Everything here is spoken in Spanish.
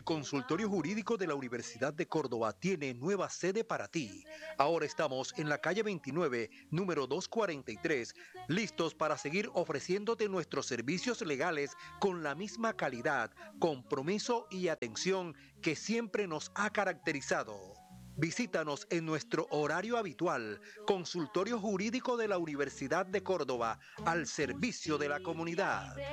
El Consultorio Jurídico de la Universidad de Córdoba tiene nueva sede para ti. Ahora estamos en la calle 29, número 243, listos para seguir ofreciéndote nuestros servicios legales con la misma calidad, compromiso y atención que siempre nos ha caracterizado. Visítanos en nuestro horario habitual, Consultorio Jurídico de la Universidad de Córdoba, al servicio de la comunidad.